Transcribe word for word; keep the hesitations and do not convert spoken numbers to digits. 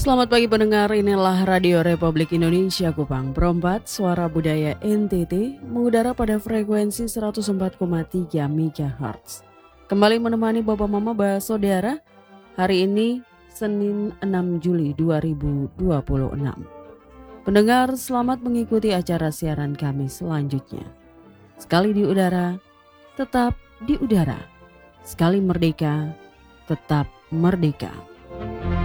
Selamat pagi pendengar, inilah Radio Republik Indonesia Kupang Perempat, suara budaya N T T, mengudara pada frekuensi seratus empat koma tiga megahertz. Kembali menemani Bapak Mama Bah Saudara, hari ini Senin enam Juli dua ribu dua puluh enam. Pendengar, selamat mengikuti acara siaran kami selanjutnya. Sekali di udara, tetap di udara. Sekali merdeka, tetap merdeka.